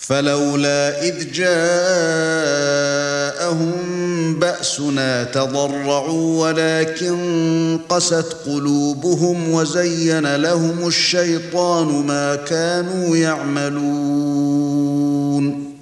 فلولا إذ جاءهم بأسنا تضرعوا ولكن قست قلوبهم وزين لهم الشيطان ما كانوا يعملون